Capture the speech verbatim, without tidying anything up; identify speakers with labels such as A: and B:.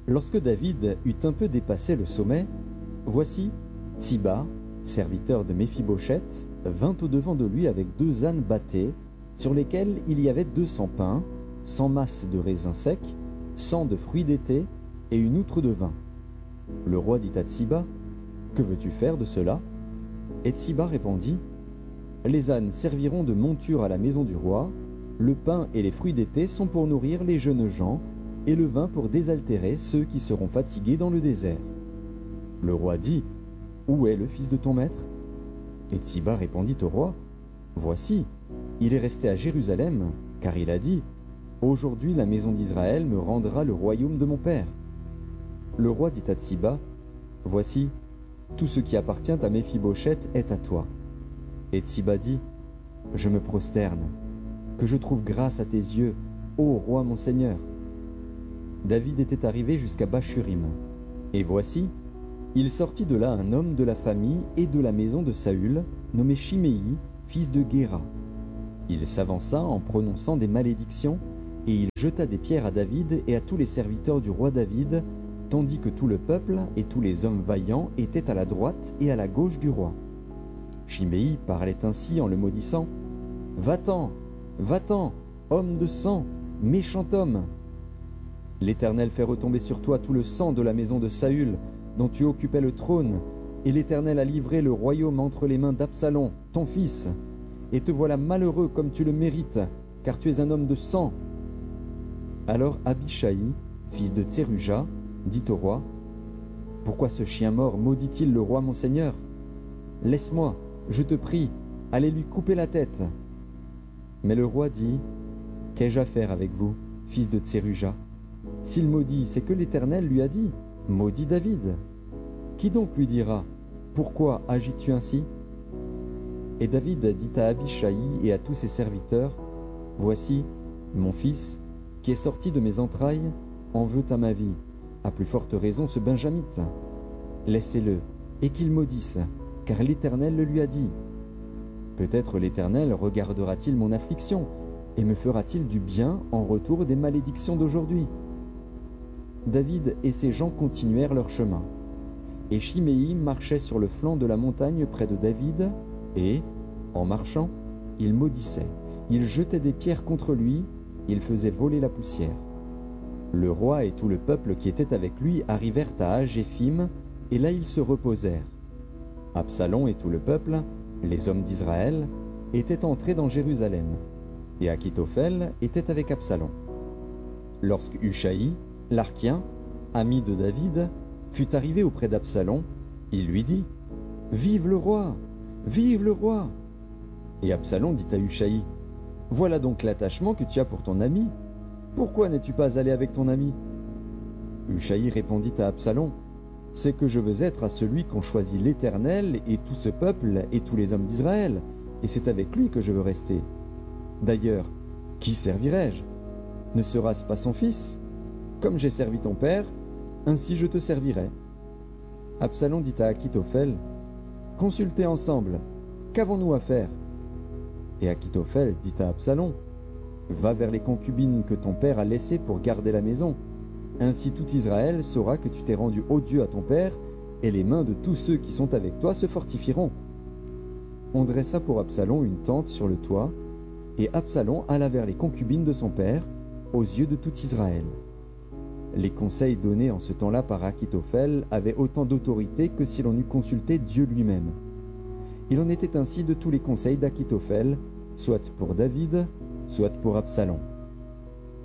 A: Lorsque David eut un peu dépassé le sommet, voici, Tsiba, serviteur de Méphibosheth, vint au-devant de lui avec deux ânes bâtés, sur lesquels il y avait deux cents pains, cent masses de raisins secs, cent de fruits d'été et une outre de vin. Le roi dit à Tsiba, « Que veux-tu faire de cela ?» Et Tsiba répondit, « Les ânes serviront de monture à la maison du roi, le pain et les fruits d'été sont pour nourrir les jeunes gens, et le vin pour désaltérer ceux qui seront fatigués dans le désert. » Le roi dit, « Où est le fils de ton maître ?» Et Tsiba répondit au roi, « Voici, il est resté à Jérusalem, car il a dit, « Aujourd'hui la maison d'Israël me rendra le royaume de mon père. » Le roi dit à Tsiba, « Voici, tout ce qui appartient à Méphibosheth est à toi. » Et Tsiba dit, « Je me prosterne, que je trouve grâce à tes yeux, ô roi mon seigneur. » David était arrivé jusqu'à Bachurim. Et voici, il sortit de là un homme de la famille et de la maison de Saül, nommé Shimei, fils de Guéra. Il s'avança en prononçant des malédictions, et il jeta des pierres à David et à tous les serviteurs du roi David, tandis que tout le peuple et tous les hommes vaillants étaient à la droite et à la gauche du roi. Shimei parlait ainsi en le maudissant, « Va-t'en, va-t'en, homme de sang, méchant homme. L'Éternel fait retomber sur toi tout le sang de la maison de Saül, dont tu occupais le trône, et l'Éternel a livré le royaume entre les mains d'Absalom, ton fils. Et te voilà malheureux comme tu le mérites, car tu es un homme de sang. » Alors Abishai, fils de Tseruja, dit au roi, « Pourquoi ce chien mort maudit-il le roi mon seigneur? Laisse-moi, je te prie, aller lui couper la tête. » Mais le roi dit, « Qu'ai-je à faire avec vous, fils de Tseruja? S'il maudit, c'est que l'Éternel lui a dit, « Maudit David. » Qui donc lui dira, « Pourquoi agis-tu ainsi ?» Et David dit à Abishai et à tous ses serviteurs, « Voici, mon fils, qui est sorti de mes entrailles, en veut à ma vie, à plus forte raison ce Benjamite. Laissez-le, et qu'il maudisse, car l'Éternel le lui a dit. Peut-être l'Éternel regardera-t-il mon affliction, et me fera-t-il du bien en retour des malédictions d'aujourd'hui. » David et ses gens continuèrent leur chemin. Et Shimei marchait sur le flanc de la montagne près de David, et, en marchant, il maudissait, il jetait des pierres contre lui, il faisait voler la poussière. Le roi et tout le peuple qui était avec lui arrivèrent à Agéphim, et là ils se reposèrent. Absalom et tout le peuple, les hommes d'Israël, étaient entrés dans Jérusalem, et Achitophel était avec Absalom. Lorsque Hushai, l'Archien, ami de David, fut arrivé auprès d'Absalom, il lui dit, « Vive le roi! Vive le roi !» Et Absalom dit à Hushai, « Voilà donc l'attachement que tu as pour ton ami. Pourquoi n'es-tu pas allé avec ton ami ?» Hushai répondit à Absalom, « C'est que je veux être à celui qu'ont choisi l'Éternel et tout ce peuple et tous les hommes d'Israël, et c'est avec lui que je veux rester. D'ailleurs, qui servirai-je? Ne sera-ce pas son fils? Comme j'ai servi ton père, ainsi je te servirai. » Absalom dit à Achitophel, « Consultez ensemble, qu'avons-nous à faire ?» Et Achitophel dit à Absalom, « Va vers les concubines que ton père a laissées pour garder la maison. Ainsi tout Israël saura que tu t'es rendu odieux à ton père, et les mains de tous ceux qui sont avec toi se fortifieront. » On dressa pour Absalom une tente sur le toit, et Absalom alla vers les concubines de son père, aux yeux de tout Israël. Les conseils donnés en ce temps-là par Achitophel avaient autant d'autorité que si l'on eût consulté Dieu lui-même. Il en était ainsi de tous les conseils d'Achitophel, soit pour David, soit pour Absalom.